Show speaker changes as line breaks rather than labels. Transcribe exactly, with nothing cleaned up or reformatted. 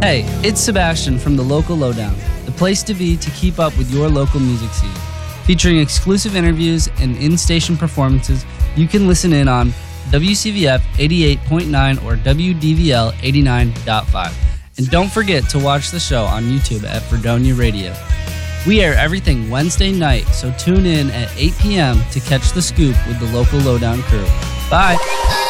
Hey, it's Sebastian from the Local Lowdown, the place to be to keep up with your local music scene. Featuring exclusive interviews and in-station performances, you can listen in on W C V F eighty-eight point nine or W D V L eighty-nine point five. And don't forget to watch the show on YouTube at Fredonia Radio. We air everything Wednesday night, so tune in at eight p.m. to catch the scoop with the Local Lowdown crew. Bye!